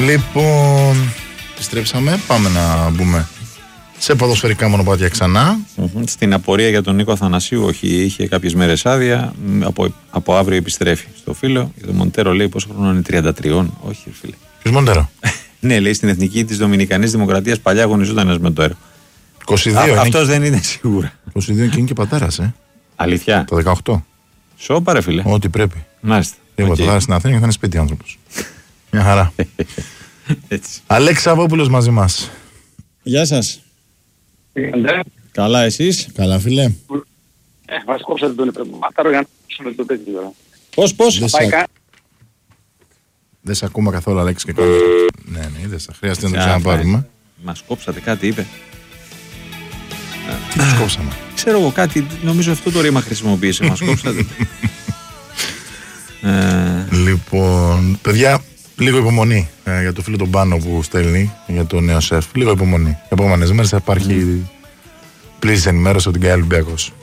Λοιπόν, επιστρέψαμε. Πάμε να μπούμε σε ποδοσφαιρικά μονοπάτια ξανά. Στην απορία για τον Νίκο Αθανασίου, όχι, είχε κάποιες μέρες άδεια. Από αύριο επιστρέφει στο φίλο. Το Μοντέρο λέει πόσο χρόνο είναι, 33. Όχι, φίλε. Ποιος Μοντέρο? Ναι, λέει στην Εθνική της Δομινικανής Δημοκρατίας παλιά αγωνιζόταν ένας με το έργο. 22. Αυτός δεν είναι σίγουρα. 22 και είναι και πατέρας, Αλήθεια. Το 18. Σώπα, ρε φίλε. Ό,τι πρέπει. Μάλιστα. Τίποτα. Θα στην Αθήνα και θα είναι σπίτι άνθρωπος. Μια χαρά. Έτσι. Αλέξη Σαββόπουλος μαζί μας. Γεια σας. Καλά, εσείς? Καλά, φίλε. Μας κόψατε τον υπερμάταρο για να κόψουμε το τέτοιο. Πώς? Δεν σε ακούμε καθόλου, Αλέξη, και καλά. Ναι, είδες, θα χρειάζεται να το ξαναπάρουμε. Μας κόψατε, κάτι είπε. Τι τους κόψαμε? Ξέρω εγώ κάτι, νομίζω αυτό το ρήμα χρησιμοποίησε. Μας κόψατε. Λοιπόν, παιδιά, λίγο υπομονή για το φίλο τον Πάνο που στέλνει για το νέο σεφ. Λίγο υπομονή. Οι επόμενες μέρες θα υπάρχει πλήρης ενημέρωση από την ΚΑΕ Ολυμπιακός.